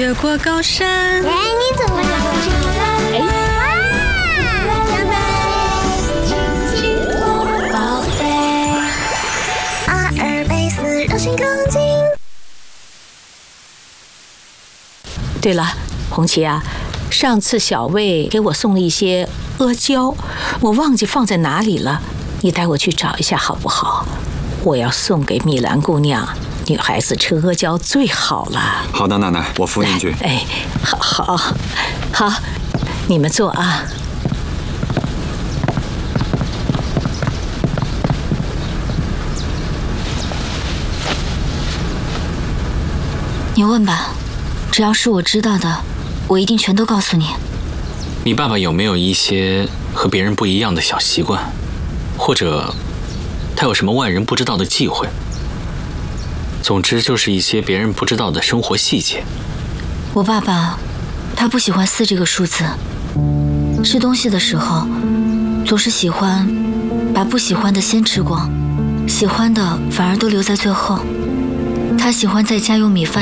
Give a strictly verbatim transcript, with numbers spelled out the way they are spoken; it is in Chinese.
越过高山。 哎，你怎么了？哎，宝贝，阿尔卑斯柔性钢筋。 对了，红旗啊，上次小魏给我送了一些阿胶，我忘记放在哪里了，你带我去找一下好不好？我要送给米兰姑娘，女孩子吃阿胶最好了。 好的，奶奶，我扶您去。 哎，好，好，好，你们坐啊。 你问吧，只要是我知道的，我一定全都告诉你。 你爸爸有没有一些和别人不一样的小习惯，或者他有什么外人不知道的忌讳？总之就是一些别人不知道的生活细节。 我爸爸，他不喜欢四这个数字。吃东西的时候，总是喜欢把不喜欢的先吃光，喜欢的反而都留在最后。他喜欢在家用米饭